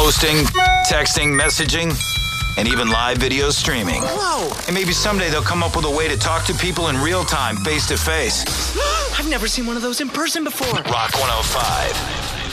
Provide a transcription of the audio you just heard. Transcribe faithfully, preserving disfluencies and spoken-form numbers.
posting, texting, messaging, and even live video streaming. Whoa! And maybe someday they'll come up with a way to talk to people in real time, face to face. I've never seen one of those in person before. Rock one oh five.